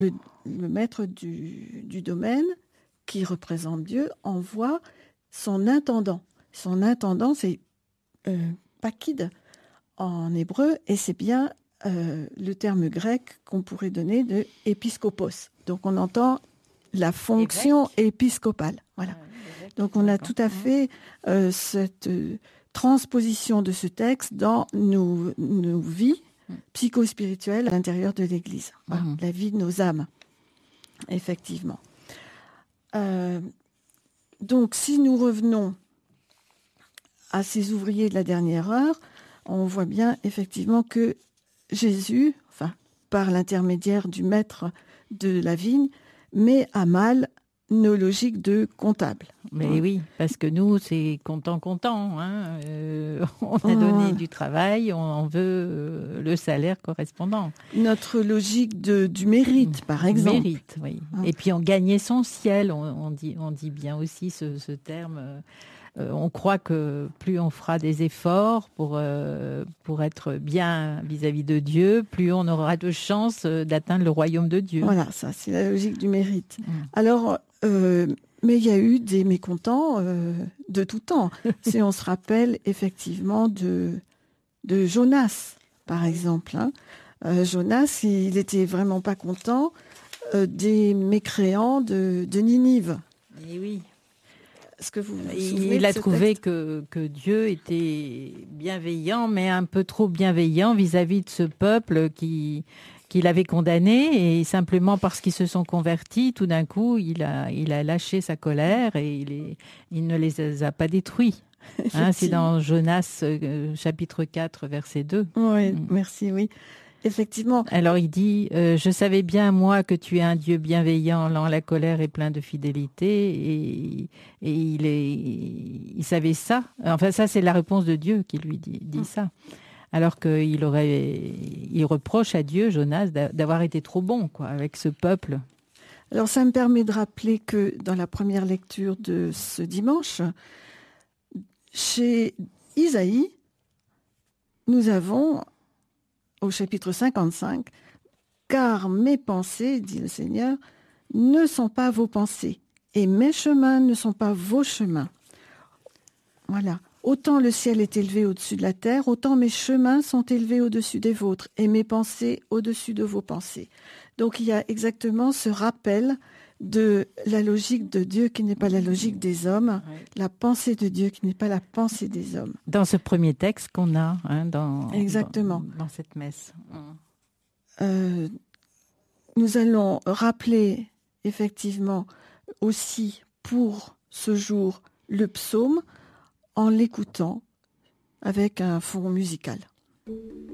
le maître du domaine, qui représente Dieu, envoie son intendant. Son intendant, c'est pakid en hébreu, et c'est bien le terme grec qu'on pourrait donner de épiscopos. Donc on entend la fonction épiscopale. Voilà. Donc on a tout à fait cette transposition de ce texte dans nos vies psychospirituelles à l'intérieur de l'Église. Voilà, la vie de nos âmes, effectivement. Donc si nous revenons à ces ouvriers de la dernière heure, on voit bien effectivement que Jésus, par l'intermédiaire du maître de la vigne, met à mal nos logiques de comptable. Mais oui, parce que nous, c'est comptant. Hein. On a donné du travail, on veut le salaire correspondant. Notre logique du mérite, par exemple. Mérite, oui. Et puis on gagnait son ciel, on dit bien aussi ce terme. On croit que plus on fera des efforts pour être bien vis-à-vis de Dieu, plus on aura de chances d'atteindre le royaume de Dieu. Voilà, ça, c'est la logique du mérite. Alors, mais il y a eu des mécontents de tout temps. Si on se rappelle effectivement de Jonas, par exemple. Jonas, il était vraiment pas content des mécréants de Ninive. Et oui. Il a trouvé que Dieu était bienveillant, mais un peu trop bienveillant vis-à-vis de ce peuple qu'il avait condamné, et simplement parce qu'ils se sont convertis, tout d'un coup, il a lâché sa colère et il ne les a pas détruits. C'est dans Jonas chapitre 4, verset 2. Oui, merci, oui. Effectivement. Alors il dit, je savais bien, moi, que tu es un Dieu bienveillant, lent à la colère et plein de fidélité, et il savait ça. Enfin, ça, c'est la réponse de Dieu qui lui dit ça. Alors qu'il reproche à Dieu, Jonas, d'avoir été trop bon, avec ce peuple. Alors ça me permet de rappeler que dans la première lecture de ce dimanche, chez Isaïe, nous avons au chapitre 55, « Car mes pensées, dit le Seigneur, ne sont pas vos pensées, et mes chemins ne sont pas vos chemins. » Voilà. Autant le ciel est élevé au-dessus de la terre, autant mes chemins sont élevés au-dessus des vôtres, et mes pensées au-dessus de vos pensées. Donc il y a exactement ce rappel de la logique de Dieu qui n'est pas la logique des hommes, la pensée de Dieu qui n'est pas la pensée des hommes. Dans ce premier texte qu'on a exactement. Dans cette messe. Nous allons rappeler effectivement aussi pour ce jour le psaume en l'écoutant avec un fond musical.